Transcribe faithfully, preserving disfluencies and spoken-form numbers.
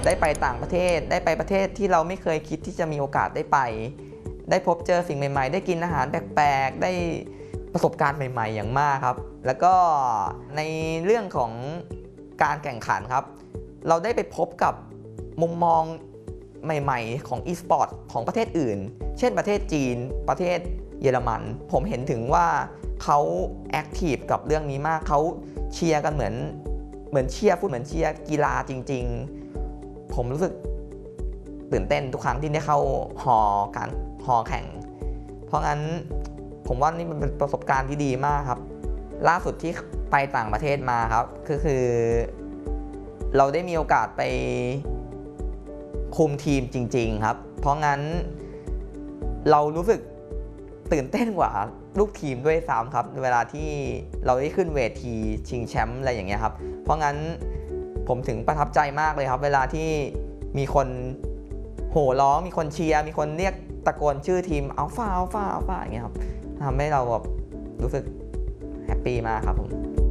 ได้ไปต่างประเทศได้ไปประเทศที่เราไม่เคยคิดที่จะมีโอกาสได้ไปได้พบเจอสิ่งใหม่ๆได้กินอาหารแปลกๆได้ประสบการณ์ใหม่ๆอย่างมากครับแล้วก็ในเรื่องของการแข่งขันครับเราได้ไปพบกับมุมมองใหม่ๆของ e-sport ของประเทศอื่นเช่นประเทศจีนประเทศเยอรมันผมเห็นถึงว่าเขาแอคทีฟกับเรื่องนี้มากเขาเชียร์กันเหมือนเหมือนเชียร์ฟุตเหมือนเชียร์กีฬาจริงๆผมรู้สึกตื่นเต้นทุกครั้งที่ได้เข้าฮอการฮอแข่งเพราะงั้นผมว่านี่มันเป็นประสบการณ์ที่ดีมากครับล่าสุดที่ไปต่างประเทศมาครับก็คือเราได้มีโอกาสไปคุมทีมจริงๆครับเพราะงั้นเรารู้สึกตื่นเต้นกว่าลูกทีมด้วยซ้ำครับเวลาที่เราได้ขึ้นเวทีชิงแชมป์อะไรอย่างเงี้ยครับเพราะงั้นผมถึงประทับใจมากเลยครับเวลาที่มีคนโห่ร้องมีคนเชียร์มีคนเรียกตะโกนชื่อทีมอัลฟาอัลฟาอัลฟาอย่างเงี้ยครับทำให้เราแบบรู้สึกแฮปปี้มากครับผม